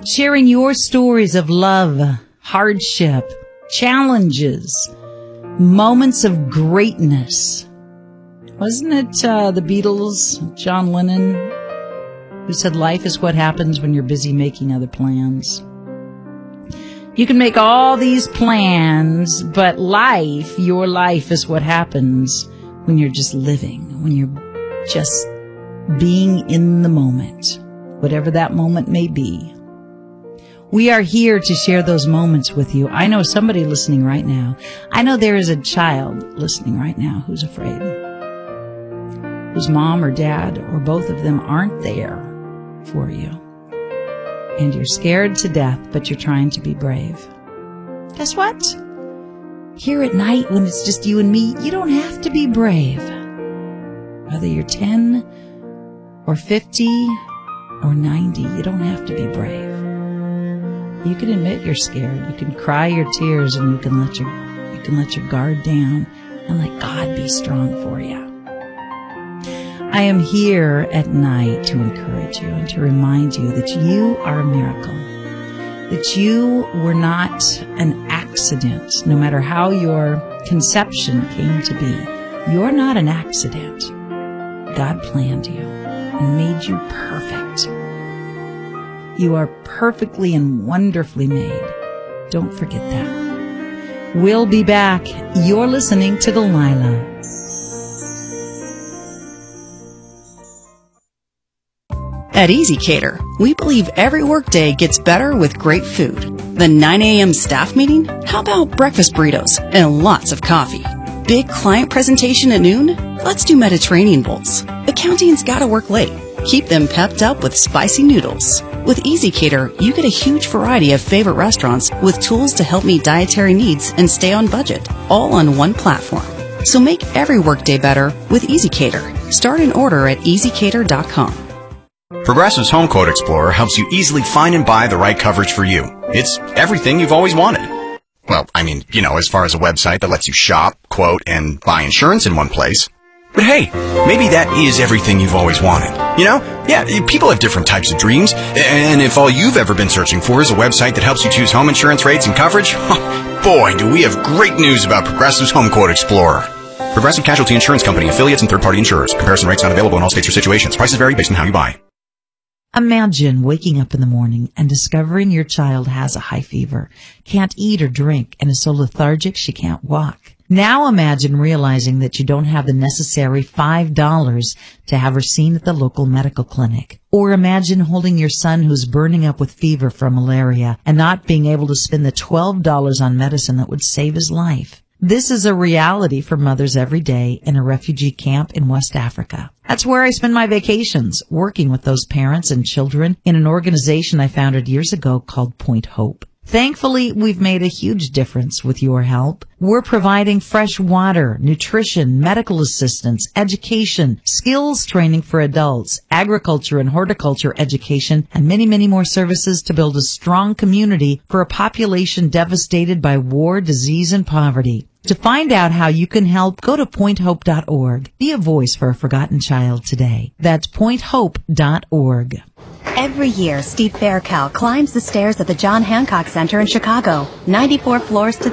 sharing your stories of love, hardship, challenges, moments of greatness. Wasn't it the Beatles, John Lennon, who said life is what happens when you're busy making other plans? You can make all these plans, but your life is what happens when you're just living, when you're just being in the moment, whatever that moment may be. We are here to share those moments with you. I know somebody listening right now. I know there is a child listening right now who's afraid, whose mom or dad or both of them aren't there for you. And you're scared to death, but you're trying to be brave. Guess what? Here at night, when it's just you and me, you don't have to be brave. Whether you're 10 or 50 or 90, you don't have to be brave. You can admit you're scared. You can cry your tears, and you can let your guard down and let God be strong for you. I am here at night to encourage you and to remind you that you are a miracle, that you were not an accident, no matter how your conception came to be. You're not an accident. God planned you and made you perfect. You are perfectly and wonderfully made. Don't forget that. We'll be back. You're listening to Delilah. At EasyCater, we believe every workday gets better with great food. The 9 a.m. staff meeting? How about breakfast burritos and lots of coffee? Big client presentation at noon? Let's do Mediterranean bowls. Accountant's gotta work late. Keep them pepped up with spicy noodles. With EasyCater, you get a huge variety of favorite restaurants with tools to help meet dietary needs and stay on budget, all on one platform. So make every workday better with EasyCater. Start an order at easycater.com. Progressive's Home Quote Explorer helps you easily find and buy the right coverage for you. It's everything you've always wanted. Well, I mean, as far as a website that lets you shop, quote, and buy insurance in one place. But hey, maybe that is everything you've always wanted. Yeah, people have different types of dreams. And if all you've ever been searching for is a website that helps you choose home insurance rates and coverage, boy, do we have great news about Progressive's Home Quote Explorer. Progressive Casualty Insurance Company, affiliates, and third-party insurers. Comparison rates not available in all states or situations. Prices vary based on how you buy. Imagine waking up in the morning and discovering your child has a high fever, can't eat or drink, and is so lethargic she can't walk. Now imagine realizing that you don't have the necessary $5 to have her seen at the local medical clinic. Or imagine holding your son who's burning up with fever from malaria and not being able to spend the $12 on medicine that would save his life. This is a reality for mothers every day in a refugee camp in West Africa. That's where I spend my vacations, working with those parents and children in an organization I founded years ago called Point Hope. Thankfully, we've made a huge difference with your help. We're providing fresh water, nutrition, medical assistance, education, skills training for adults, agriculture and horticulture education, and many, many more services to build a strong community for a population devastated by war, disease, and poverty. To find out how you can help, go to pointhope.org. Be a voice for a forgotten child today. That's pointhope.org. Every year, Steve Faircal climbs the stairs at the John Hancock Center in Chicago, 94 floors to